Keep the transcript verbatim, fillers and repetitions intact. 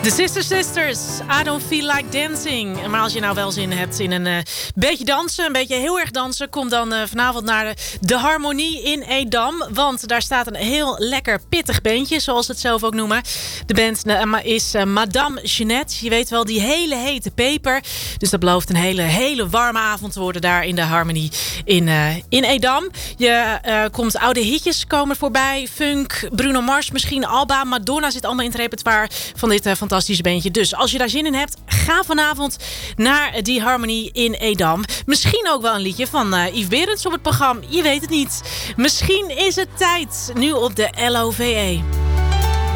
De Sister Sisters, I don't feel like dancing. Maar als je nou wel zin hebt in een uh, beetje dansen, een beetje heel erg dansen, kom dan uh, vanavond naar de, de Harmonie in Edam. Want daar staat een heel lekker pittig bandje, zoals ze het zelf ook noemen. De band uh, is uh, Madame Jeanette. Je weet wel, die hele hete peper. Dus dat belooft een hele, hele warme avond te worden daar in de Harmonie in, uh, in Edam. Je uh, komt oude hitjes komen voorbij. Funk, Bruno Mars, misschien Alba, Madonna zit allemaal in het repertoire van dit uh, fantastische bandje. Dus als je daar zin in hebt, ga vanavond naar die Harmonie in Edam. Misschien ook wel een liedje van uh, Yves Berends op het programma. Je weet het niet. Misschien is het tijd nu op de L O V E.